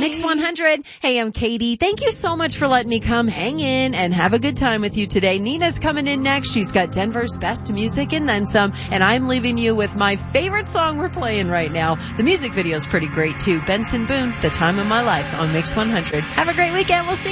Mix 100. Hey, I'm Katie. Thank you so much for letting me come hang in and have a good time with you today. Nina's coming in next. She's got Denver's best music and then some. And I'm leaving you with my favorite song we're playing right now. The music video is pretty great too. Benson Boone, The Time of My Life on Mix 100. Have a great weekend. We'll see you.